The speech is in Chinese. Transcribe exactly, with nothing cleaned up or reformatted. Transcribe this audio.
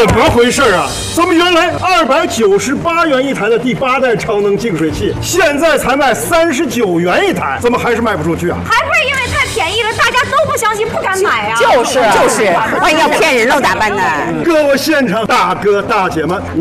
怎么回事啊？咱们原来二百九十八元一台的第八代超能净水器，现在才卖三十九元一台，怎么还是卖不出去啊？ 还不是因为太便宜了，大家都不相信，不敢买啊。 就是就是，万一要骗人了咋办呢？ 各位现场大哥大姐们。